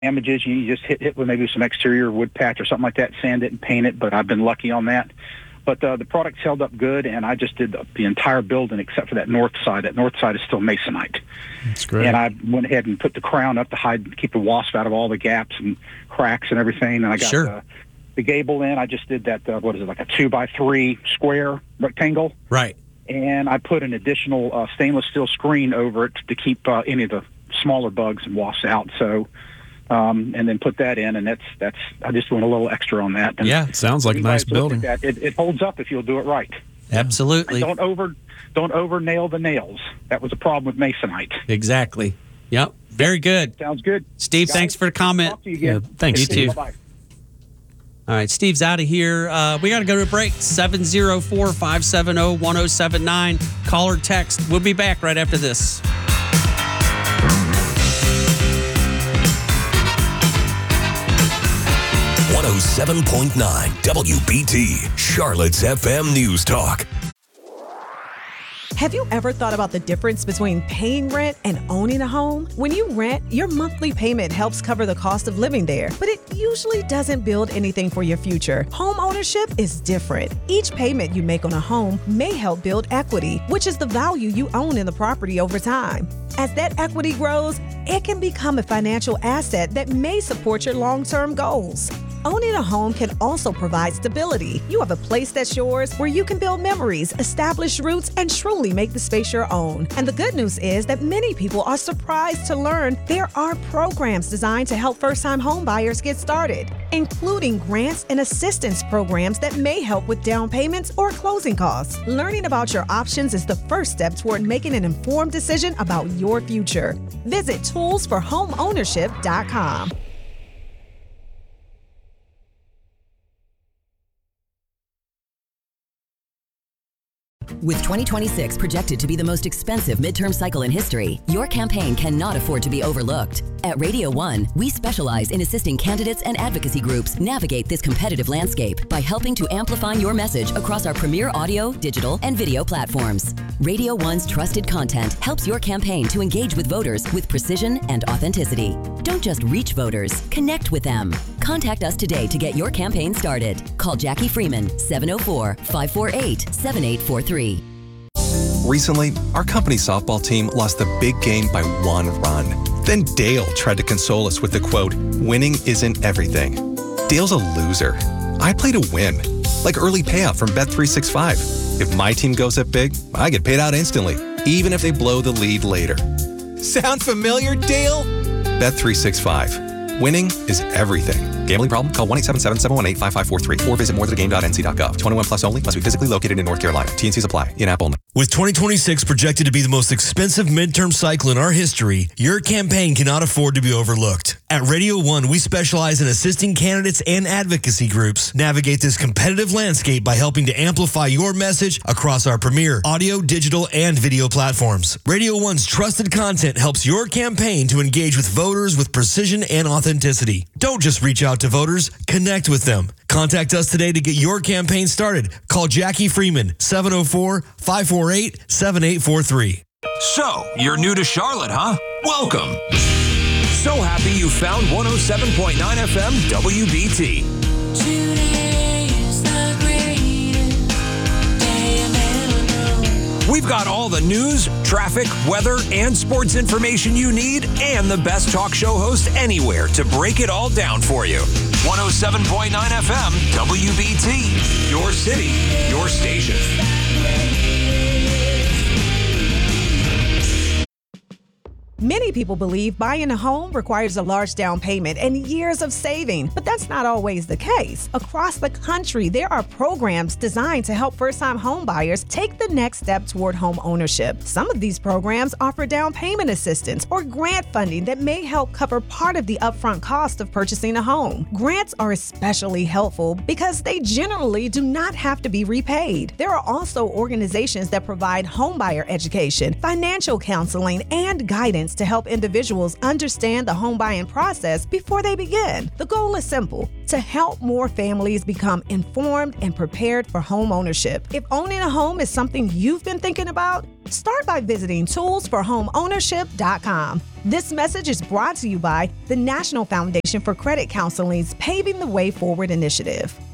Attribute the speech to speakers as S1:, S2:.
S1: damages, you just hit with maybe some exterior wood patch or something like that, sand it and paint it, but I've been lucky on that. But the product's held up good, and I just did the entire building except for that north side. That north side is still masonite.
S2: That's great.
S1: And I went ahead and put the crown up to keep the wasp out of all the gaps and cracks and everything. And I got the gable in. I just did that, like a 2x3 square rectangle.
S2: Right.
S1: And I put an additional stainless steel screen over it to keep any of the smaller bugs and wasps out. So, and then put that in, and that's I just went a little extra on that. And
S2: it sounds like a nice building.
S1: It holds up if you'll do it right.
S3: Absolutely.
S1: And don't over nail the nails. That was a problem with masonite.
S3: Exactly. Yep. Very good.
S1: Sounds good.
S3: Steve, thanks for the comment.
S1: Talk to you again.
S2: Thanks,
S3: You
S2: Steve.
S3: too.
S1: Bye-bye.
S3: All right, Steve's out of here. We got to go to a break. 704-570-1079. Call or text. We'll be back right after this.
S4: 107.9 WBT, Charlotte's FM News Talk.
S5: Have you ever thought about the difference between paying rent and owning a home? When you rent, your monthly payment helps cover the cost of living there, but it usually doesn't build anything for your future. Home ownership is different. Each payment you make on a home may help build equity, which is the value you own in the property over time. As that equity grows, it can become a financial asset that may support your long-term goals. Owning a home can also provide stability. You have a place that's yours where you can build memories, establish roots, and truly make the space your own. And the good news is that many people are surprised to learn there are programs designed to help first-time home buyers get started, including grants and assistance programs that may help with down payments or closing costs. Learning about your options is the first step toward making an informed decision about your future. Visit toolsforhomeownership.com.
S6: With 2026 projected to be the most expensive midterm cycle in history, your campaign cannot afford to be overlooked. At Radio 1, we specialize in assisting candidates and advocacy groups navigate this competitive landscape by helping to amplify your message across our premier audio, digital, and video platforms. Radio 1's trusted content helps your campaign to engage with voters with precision and authenticity. Don't just reach voters, connect with them. Contact us today to get your campaign started. Call Jackie Freeman, 704-548-7843.
S7: Recently, our company softball team lost the big game by 1 run. Then Dale tried to console us with the quote, "Winning isn't everything." Dale's a loser. I play to win, like early payout from Bet365. If my team goes up big, I get paid out instantly, even if they blow the lead later. Sound familiar, Dale? Bet365. Winning is everything. Gambling problem? Call 1-877-718-5543 or visit morethanagame.nc.gov. 21 plus only. Must be physically located in North Carolina. T&Cs apply. In-app only.
S8: With 2026 projected to be the most expensive midterm cycle in our history, your campaign cannot afford to be overlooked. At Radio 1, we specialize in assisting candidates and advocacy groups navigate this competitive landscape by helping to amplify your message across our premier audio, digital, and video platforms. Radio 1's trusted content helps your campaign to engage with voters with precision and authenticity. Don't just reach out to voters, connect with them. Contact us today to get your campaign started. Call Jackie Freeman, 704-548-7843.
S4: So, you're new to Charlotte, huh? Welcome. So happy you found 107.9 FM WBT. We've got all the news, traffic, weather, and sports information you need, and the best talk show host anywhere to break it all down for you. 107.9 FM WBT. Your city, your station.
S5: Many people believe buying a home requires a large down payment and years of saving, but that's not always the case. Across the country, there are programs designed to help first-time home buyers take the next step toward home ownership. Some of these programs offer down payment assistance or grant funding that may help cover part of the upfront cost of purchasing a home. Grants are especially helpful because they generally do not have to be repaid. There are also organizations that provide homebuyer education, financial counseling, and guidance to help individuals understand the home buying process before they begin. The goal is simple: to help more families become informed and prepared for home ownership. If owning a home is something you've been thinking about, start by visiting toolsforhomeownership.com. This message is brought to you by the National Foundation for Credit Counseling's Paving the Way Forward initiative.